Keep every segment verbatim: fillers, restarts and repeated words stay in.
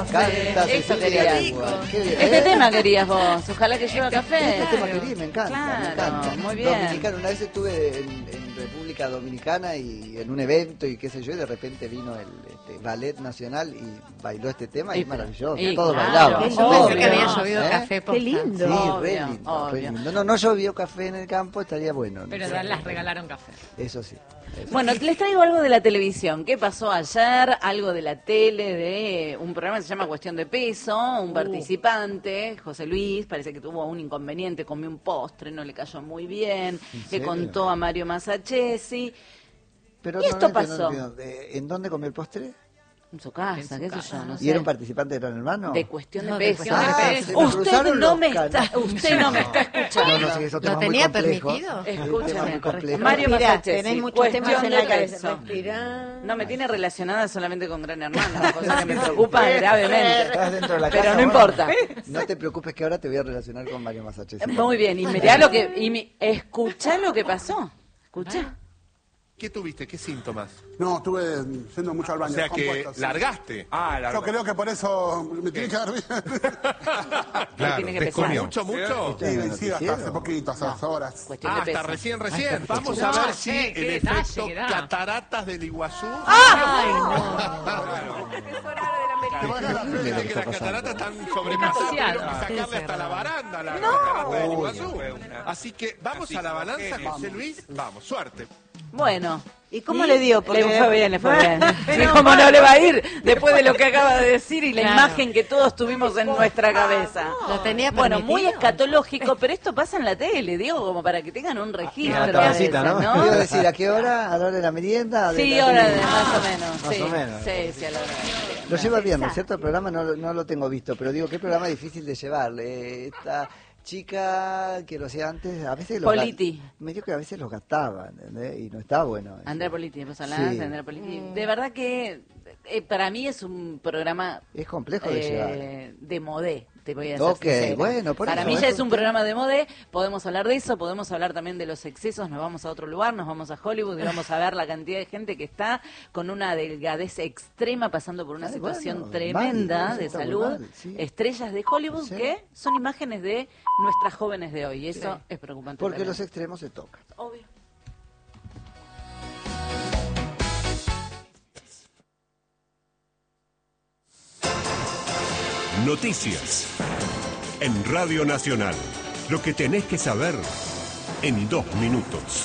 Canta, eso quería. Este ¿eh? tema querías vos, ojalá que lleve café. Este tema quería, me encanta, claro, me encanta. Muy bien. Dominicano, una vez estuve en, en República Dominicana y en un evento y qué sé yo, y de repente vino el este, Ballet Nacional y bailó este tema y, y es maravilloso, y todos claro, bailaban. Yo pensé que había llovido ¿Eh? café. Qué lindo. Sí, Obvio, re lindo, obvio. re lindo. No, no llovió café en el campo, estaría bueno. Pero ¿no? las regalaron café. Eso sí. Eso. Bueno, les traigo algo de la televisión. ¿Qué pasó ayer? Algo de la tele, de un programa que se llama Cuestión de Peso. Un Uh. participante, José Luis, parece que tuvo un inconveniente, comió un postre, no le cayó muy bien. Le serio? contó a Mario Masachesi. Pero ¿Y no, esto no pasó? entiendo, ¿en dónde comió el postre? En su casa, En su qué sé casa. yo, no sé. ¿Y era un participante de Gran Hermano? De Cuestión de No, de Peso. Cuestión de Ah, Peso. se me Usted cruzaron no los me canales. está, usted no me está escuchando. No, no, sí, es otro ¿Lo tema muy tenía complejo. permitido? Es un tema muy complejo. Mario Respirá, Masachesi, tenés muchos temas Cuestión en de la cabeza. Peso. Respirá. No, me tiene relacionada solamente con Gran Hermano, cosa que me preocupa gravemente. Estás dentro de la Pero casa, no bueno. importa. No te preocupes que ahora te voy a relacionar con Mario Masachesi. Muy bien, y mirá lo que, y mi, escuchá lo que pasó. Escuchá. ¿Qué tuviste? ¿Qué síntomas? No, estuve yendo mucho al O baño. sea que compuesto, sí. largaste. Ah, Yo largaste. creo que por eso me tiene que dar bien. Claro, tiene que ¿te pesar. comió mucho, mucho? Sí, sí, hasta hace poquito, hace dos horas. Cuestión Ah, de hasta peso. recién, recién. Vamos No, a ver si che, el qué detalle efecto que da. cataratas del Iguazú... Ay, no. Te van a dar Terrible lo que que las está cataratas están sobrepasadas, Demasiado. tenemos que sacarle hasta la baranda a la catarata del Iguazú. Así que vamos a la balanza, José Luis. Vamos, suerte. Bueno. ¿Y cómo le dio? Le fue bien, le fue bien. Sí, Pero cómo bueno. no le va a ir después de lo que acaba de decir y la Claro. imagen que todos tuvimos en nuestra cabeza. ¿Lo tenía Bueno, permitido? muy escatológico, pero esto pasa en la tele, digo, como para que tengan un registro. la tardecita, de eso, ¿no? Te iba a decir, ¿a qué hora? ¿A la hora de la merienda? ¿De Sí, la hora de merienda? más o menos. Más sí, o menos. Sí, sí, a la hora de la merienda. Lo lleva bien, ¿no es cierto? El programa no, lo- no lo tengo visto, pero digo, qué programa difícil de llevar. Eh, esta chica que lo hacía antes, a veces lo Politi. ga- medio que a veces los gastaba, ¿entendés? Y no está bueno. eso. Andrea Politi, vos hablás Sí. de Andrea Politi. De verdad que eh, para mí es un programa Es complejo de llevar. eh, de modé, te voy a decir. Ok, bueno, por Para eso, mí es ya es un un- programa de modé, podemos hablar de eso, podemos hablar también de los excesos, nos vamos a otro lugar, nos vamos a Hollywood y vamos a ver la cantidad de gente que está con una delgadez extrema, pasando por una Ay, situación bueno, tremenda mal, de eso está salud. muy mal, sí. Estrellas de Hollywood Sí. que son imágenes de nuestras jóvenes de hoy, y eso es preocupante. Porque también. los extremos se tocan. Obvio. Noticias. En Radio Nacional. Lo que tenés que saber en dos minutos.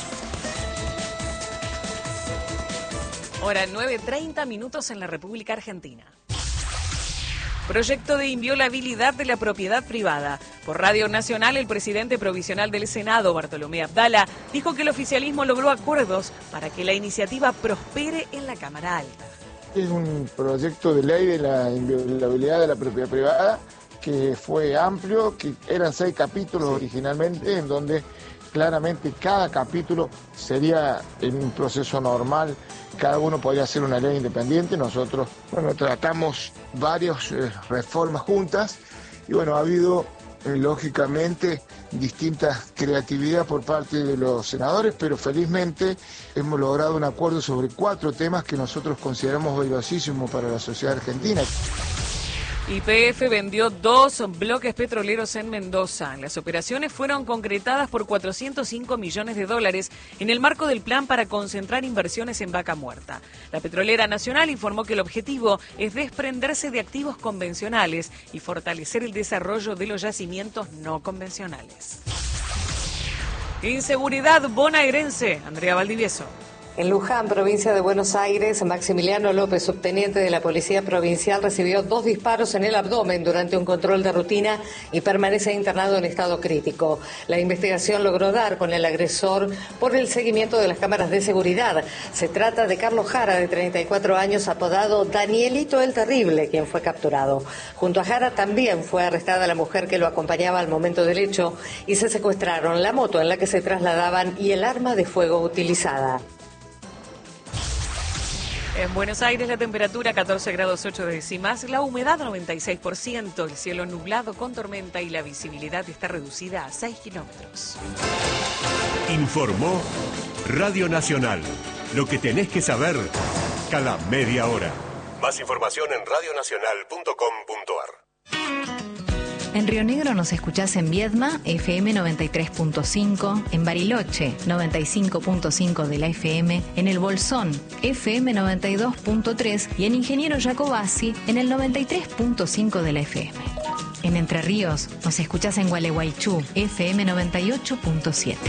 Hora nueve treinta minutos en la República Argentina. Proyecto de inviolabilidad de la propiedad privada. Por Radio Nacional, el presidente provisional del Senado, Bartolomé Abdala, dijo que el oficialismo logró acuerdos para que la iniciativa prospere en la Cámara Alta. Es un proyecto de ley de la inviolabilidad de la propiedad privada que fue amplio, que eran seis capítulos originalmente, en donde claramente cada capítulo sería en un proceso normal, cada uno podría hacer una ley independiente. Nosotros, bueno, tratamos varias eh, reformas juntas y bueno, ha habido eh, lógicamente distintas creatividad por parte de los senadores, pero felizmente hemos logrado un acuerdo sobre cuatro temas que nosotros consideramos valiosísimos para la sociedad argentina. Y P F vendió dos bloques petroleros en Mendoza. Las operaciones fueron concretadas por cuatrocientos cinco millones de dólares en el marco del plan para concentrar inversiones en Vaca Muerta. La Petrolera Nacional informó que el objetivo es desprenderse de activos convencionales y fortalecer el desarrollo de los yacimientos no convencionales. Inseguridad bonaerense. Andrea Valdivieso. En Luján, provincia de Buenos Aires, Maximiliano López, subteniente de la Policía Provincial, recibió dos disparos en el abdomen durante un control de rutina y permanece internado en estado crítico. La investigación logró dar con el agresor por el seguimiento de las cámaras de seguridad. Se trata de Carlos Jara, de treinta y cuatro años, apodado Danielito el Terrible, quien fue capturado. Junto a Jara también fue arrestada la mujer que lo acompañaba al momento del hecho y se secuestraron la moto en la que se trasladaban y el arma de fuego utilizada. En Buenos Aires la temperatura catorce grados ocho décimas, la humedad noventa y seis por ciento, el cielo nublado con tormenta y la visibilidad está reducida a seis kilómetros. Informó Radio Nacional. Lo que tenés que saber cada media hora. Más información en radio nacional punto com punto ar. En Río Negro nos escuchás en Viedma, F M noventa y tres punto cinco, en Bariloche, noventa y cinco punto cinco de la F M, en El Bolsón, F M noventa y dos punto tres y en Ingeniero Jacobasi, en el noventa y tres punto cinco de la F M. En Entre Ríos nos escuchás en Gualeguaychú, F M noventa y ocho punto siete.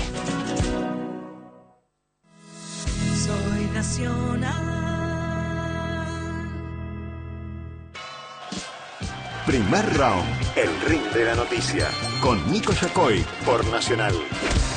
Soy nacional. Primer round, el ring de la noticia, con Nico Yacoy por Nacional.